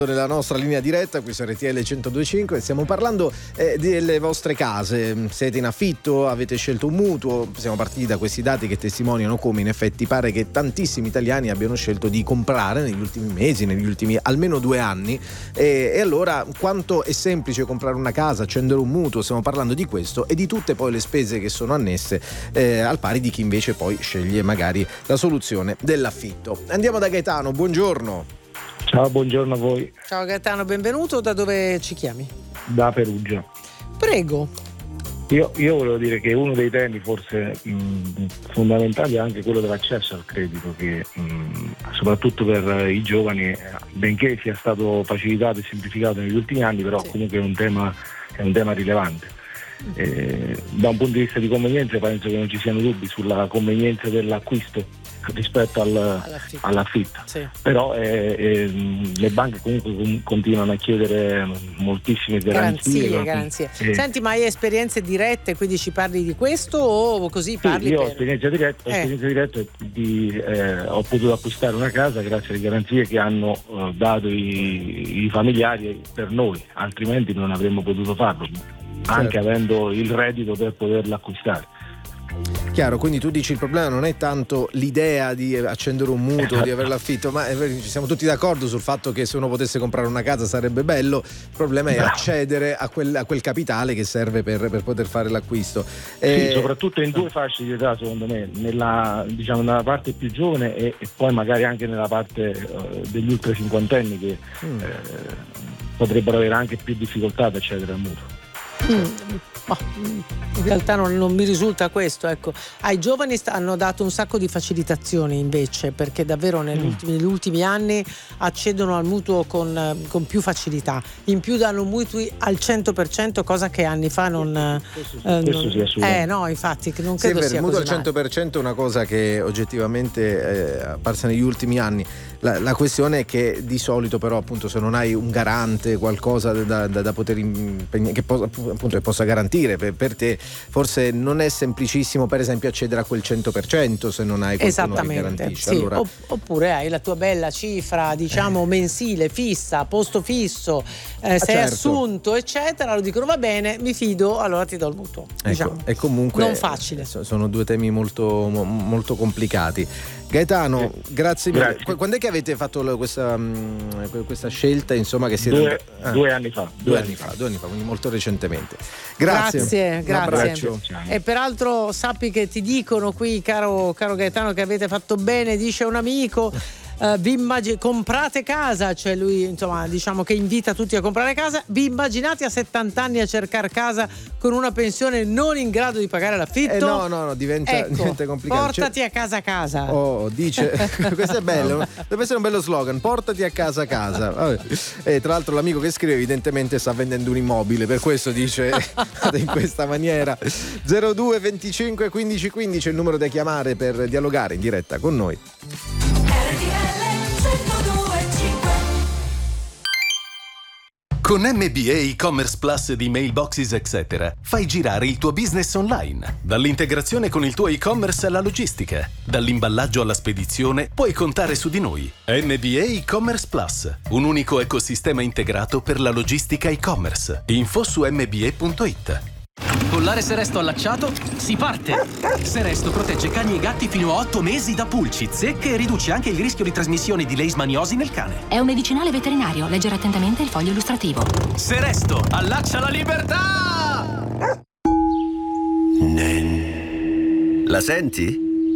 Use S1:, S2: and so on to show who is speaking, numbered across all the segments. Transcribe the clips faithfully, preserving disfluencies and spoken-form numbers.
S1: Nella nostra linea diretta qui su R T L centodue e cinque stiamo parlando eh, delle vostre case. Siete in affitto, avete scelto un mutuo. Siamo partiti da questi dati che testimoniano come in effetti pare che tantissimi italiani abbiano scelto di comprare negli ultimi mesi, negli ultimi almeno due anni. E, e allora quanto è semplice comprare una casa, accendere un mutuo? Stiamo parlando di questo e di tutte poi le spese che sono annesse, eh, al pari di chi invece poi sceglie magari la soluzione dell'affitto. Andiamo da Gaetano, buongiorno.
S2: Ciao, buongiorno a voi.
S3: Ciao Gaetano, benvenuto. Da dove ci chiami?
S2: Da Perugia.
S3: Prego.
S2: Io, io volevo dire che uno dei temi forse mh, fondamentali è anche quello dell'accesso al credito, che mh, soprattutto per i giovani, benché sia stato facilitato e semplificato negli ultimi anni, però sì, comunque è un tema, è un tema rilevante. Eh, da un punto di vista di convenienza penso che non ci siano dubbi sulla convenienza dell'acquisto rispetto al, all'affitto, all'affitto. Sì. Però eh, eh, le banche comunque com- continuano a chiedere moltissime garanzie.
S3: Garanzie, garanzie. Eh. Senti, ma hai esperienze dirette, quindi ci parli di questo o così parli?
S2: Sì, io
S3: per...
S2: ho esperienza diretta,
S3: eh.
S2: esperienza diretta di, eh, ho potuto acquistare una casa grazie alle garanzie che hanno eh, dato i, i familiari per noi, altrimenti non avremmo potuto farlo, certo, anche avendo il reddito per poterla acquistare.
S1: Chiaro, quindi tu dici il problema non è tanto l'idea di accendere un mutuo, di avere l'affitto, ma ci siamo tutti d'accordo sul fatto che se uno potesse comprare una casa sarebbe bello. Il problema è accedere a quel, a quel capitale che serve per, per poter fare l'acquisto.
S2: Sì, e... soprattutto in due fasce di età, secondo me, nella, diciamo, nella parte più giovane e, e poi magari anche nella parte uh, degli ultra cinquantenni che mm. eh, potrebbero avere anche più difficoltà ad accedere al mutuo.
S3: Mm. Oh, in realtà non, non mi risulta questo, ecco. Ai giovani st- hanno dato un sacco di facilitazioni invece, perché davvero negli, mm. ultimi, negli ultimi anni accedono al mutuo con, con più facilità, in più danno mutui al cento per cento, cosa che anni fa non
S2: questo, eh, questo non, sì,
S3: eh no infatti non credo
S1: sì,
S3: sia
S1: il mutuo
S3: così
S1: al cento per cento è una cosa che oggettivamente è apparsa negli ultimi anni. La, la questione è che di solito però appunto se non hai un garante, qualcosa da, da, da poter impegnare, che po- appunto che possa garantire per, per te, forse non è semplicissimo per esempio accedere a quel cento per cento se non hai qualcuno che garantisce.
S3: Sì.
S1: Allora...
S3: Oppure hai la tua bella cifra diciamo eh. mensile, fissa, posto fisso, eh, sei
S1: certo.
S3: assunto eccetera, lo dicono va bene, mi fido, allora ti do il mutuo.
S1: Ecco,
S3: diciamo.
S1: E comunque
S3: non facile.
S1: Sono due temi molto, molto complicati. Gaetano, sì, grazie mille.
S2: Grazie.
S1: Quando è che avete fatto questa, questa scelta, insomma, che siete
S2: due,
S1: ah,
S2: due anni fa
S1: due, due anni fa, fa due anni fa, quindi molto recentemente. Grazie,
S3: grazie, grazie. E peraltro sappi che ti dicono qui, caro, caro Gaetano, che avete fatto bene, dice un amico. Uh, vi immag- comprate casa, cioè lui insomma diciamo che invita tutti a comprare casa. Vi immaginate a settanta anni a cercare casa con una pensione non in grado di pagare l'affitto?
S1: Eh no no no diventa,
S3: ecco,
S1: diventa complicato.
S3: Portati cioè... a casa a casa.
S1: Oh, dice questo è bello, deve essere un bello slogan, portati a casa a casa. Vabbè. E tra l'altro l'amico che scrive evidentemente sta vendendo un immobile, per questo dice in questa maniera. Zero due venticinque quindici quindici è il numero da chiamare per dialogare in diretta con noi.
S4: Con M B A e-commerce plus di Mailboxes Etc. fai girare il tuo business online. Dall'integrazione con il tuo e-commerce alla logistica, dall'imballaggio alla spedizione, puoi contare su di noi. M B A e-commerce plus, un unico ecosistema integrato per la logistica e-commerce. Info su m b a punto i t.
S5: Collare Seresto allacciato, si parte! Seresto protegge cani e gatti fino a otto mesi da pulci, zecche e riduce anche il rischio di trasmissione di leishmaniosi nel cane.
S6: È un medicinale veterinario, leggere attentamente il foglio illustrativo.
S5: Seresto, allaccia la libertà!
S7: Nen. La senti?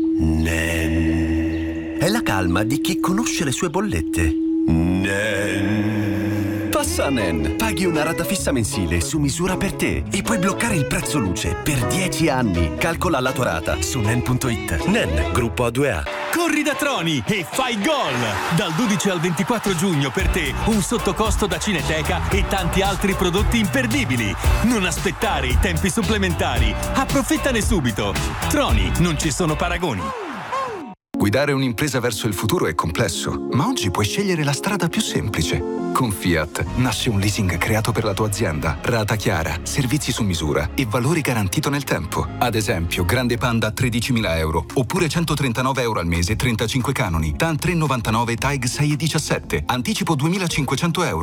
S7: Nen. È la calma di chi conosce le sue bollette. Nen. Passa a Nen, paghi una rata fissa mensile su misura per te e puoi bloccare il prezzo luce per dieci anni. Calcola la tua rata su nen punto i t. Nen, gruppo A due A.
S5: Corri da Troni e fai gol! Dal dodici al ventiquattro giugno per te un sottocosto da Cineteca e tanti altri prodotti imperdibili. Non aspettare i tempi supplementari. Approfittane subito. Troni, non ci sono paragoni.
S8: Guidare un'impresa verso il futuro è complesso, ma oggi puoi scegliere la strada più semplice. Con Fiat nasce un leasing creato per la tua azienda, rata chiara, servizi su misura e valori garantito nel tempo. Ad esempio, Grande Panda a tredicimila euro, oppure centotrentanove euro al mese, trentacinque canoni, TAN tre virgola novantanove, TAG sei virgola diciassette, anticipo duemilacinquecento euro.